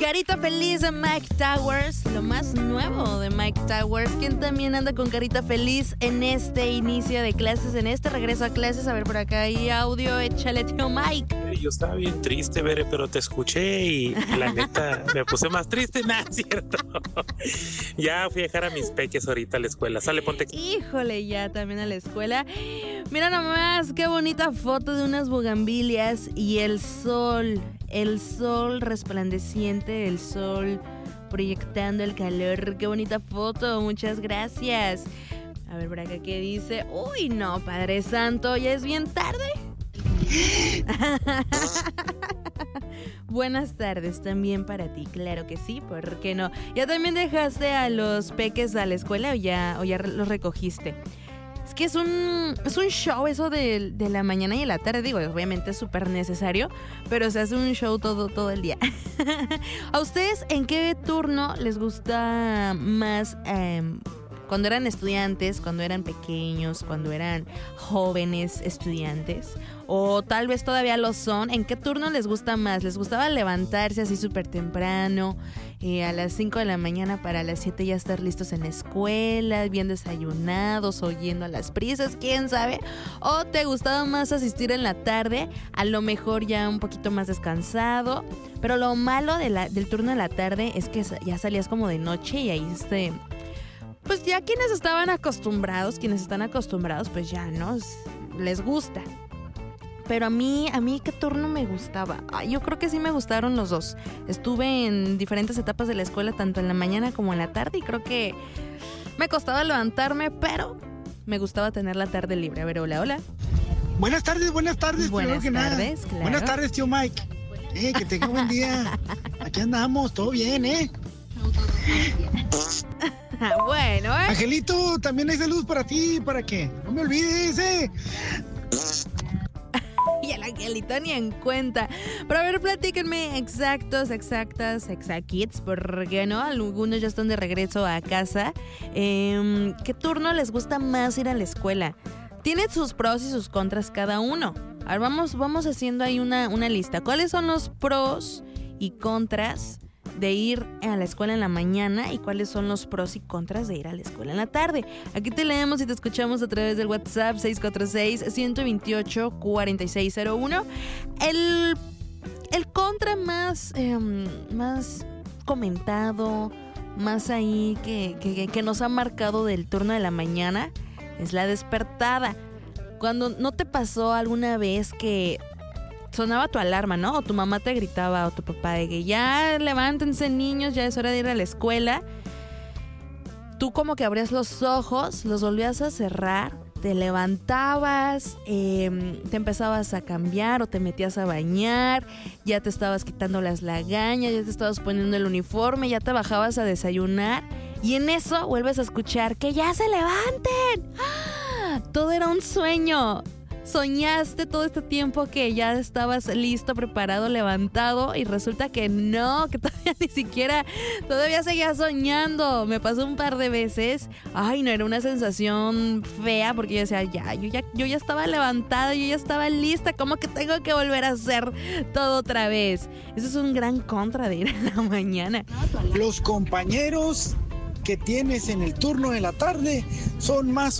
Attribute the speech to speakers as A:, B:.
A: Carita Feliz de Mike Towers, lo más nuevo de Mike Towers. ¿Quién también anda con carita feliz en este inicio de clases, en este regreso a clases? A ver, por acá hay audio, échale, tío Mike.
B: Yo estaba bien triste, Bere, pero te escuché y la neta me puse más triste. Nada, es cierto. Ya fui a dejar a mis peques ahorita a la escuela. Sale, ponte.
A: Híjole, ya también a la escuela. Mira nomás, qué bonita foto de unas bugambilias y el sol resplandeciente, el sol proyectando el calor. Qué bonita foto, muchas gracias. A ver, por acá, ¿qué dice? Uy, no, Padre Santo, ¿ya es bien tarde? Buenas tardes también para ti, claro que sí, ¿por qué no? ¿Ya también dejaste a los peques a la escuela o ya los recogiste? Es que es un show eso de la mañana y de la tarde, digo, obviamente es súper necesario, pero se hace un show todo el día. ¿A ustedes en qué turno les gusta más cuando eran estudiantes, cuando eran pequeños, cuando eran jóvenes estudiantes? O tal vez todavía lo son. ¿En qué turno les gusta más? ¿Les gustaba levantarse así súper temprano, a las 5 de la mañana para las 7 ya estar listos en la escuela, bien desayunados o yendo a las prisas, quién sabe? ¿O te gustaba más asistir en la tarde, a lo mejor ya un poquito más descansado? Pero lo malo del turno de la tarde es que ya salías como de noche y ahí pues ya quienes están acostumbrados, pues ya, ¿no? Les gusta. Pero a mí, ¿qué turno me gustaba? Yo creo que sí me gustaron los dos. Estuve en diferentes etapas de la escuela, tanto en la mañana como en la tarde, y creo que me costaba levantarme, pero me gustaba tener la tarde libre. A ver, hola.
C: Buenas tardes.
A: Buenas tardes, claro.
C: Buenas tardes, tío Mike. Que tenga buen día. Aquí andamos, todo bien,
A: Bueno,
C: Angelito, también hay salud para ti, para que no me olvides,
A: Y el Angelito ni en cuenta. Pero a ver, platíquenme exactkids, porque no, algunos ya están de regreso a casa. ¿Qué turno les gusta más ir a la escuela? Tiene sus pros y sus contras cada uno. A ver, vamos haciendo ahí una lista. ¿Cuáles son los pros y contras de ir a la escuela en la mañana y cuáles son los pros y contras de ir a la escuela en la tarde? Aquí te leemos y te escuchamos a través del WhatsApp 646-128-4601. El contra más comentado, más ahí que nos ha marcado del turno de la mañana es la despertada. Cuando no te pasó alguna vez que sonaba tu alarma, ¿no? O tu mamá te gritaba o tu papá de que ya levántense, niños, ya es hora de ir a la escuela. Tú como que abrías los ojos, los volvías a cerrar, te levantabas, te empezabas a cambiar o te metías a bañar, ya te estabas quitando las lagañas, ya te estabas poniendo el uniforme, ya te bajabas a desayunar y en eso vuelves a escuchar que ya se levanten. ¡Ah! Todo era un sueño. Soñaste todo este tiempo que ya estabas listo, preparado, levantado y resulta que no, que todavía seguías soñando. Me pasó un par de veces. Ay, no, era una sensación fea porque yo decía, yo ya estaba levantada, yo ya estaba lista, ¿cómo que tengo que volver a hacer todo otra vez? Eso es un gran contra de ir a la mañana.
C: Los compañeros que tienes en el turno de la tarde son más